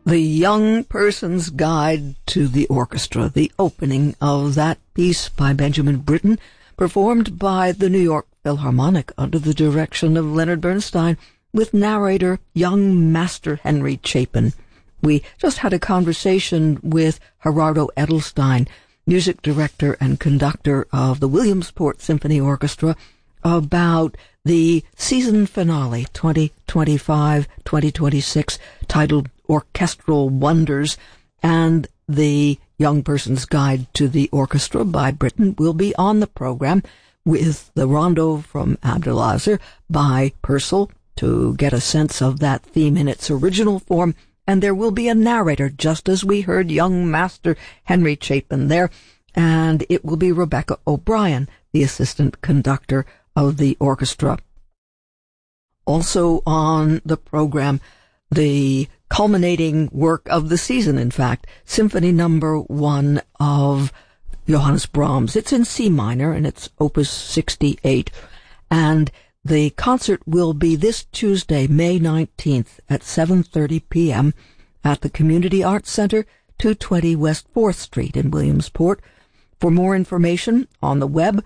The Young Person's Guide to the Orchestra, the opening of that piece by Benjamin Britten, performed by the New York Philharmonic under the direction of Leonard Bernstein, with narrator young Master Henry Chapin. We just had a conversation with Gerardo Edelstein, music director and conductor of the Williamsport Symphony Orchestra, about the season finale 2025-2026 titled Orchestral Wonders, and the Young Person's Guide to the Orchestra by Britten will be on the program, with the rondo from Abdelazar by Purcell to get a sense of that theme in its original form, and there will be a narrator, just as we heard young Master Henry Chapin there, and it will be Rebecca O'Brien, the assistant conductor of the orchestra. Also on the program, the culminating work of the season, in fact, Symphony Number 1 of Johannes Brahms. It's in C minor, and it's Opus 68, and the concert will be this Tuesday, May 19th at 7:30 p.m. at the Community Arts Center, 220 West 4th Street in Williamsport. For more information on the web,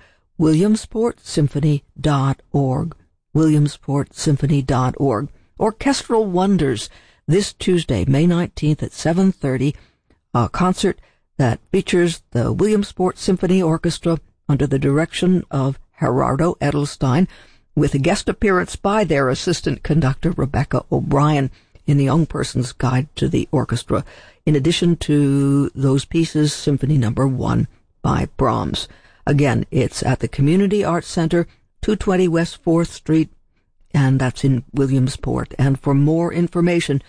williamsportsymphony.org, williamsportsymphony.org. Orchestral Wonders, this Tuesday, May 19th at 7:30, a concert that features the Williamsport Symphony Orchestra under the direction of Gerardo Edelstein, with a guest appearance by their assistant conductor, Rebecca O'Brien, in the Young Person's Guide to the Orchestra, in addition to those pieces, Symphony Number 1 by Brahms. Again, it's at the Community Arts Center, 220 West 4th Street, and that's in Williamsport. And for more information,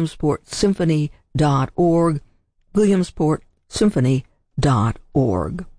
williamsportsymphony.org, williamsportsymphony.org.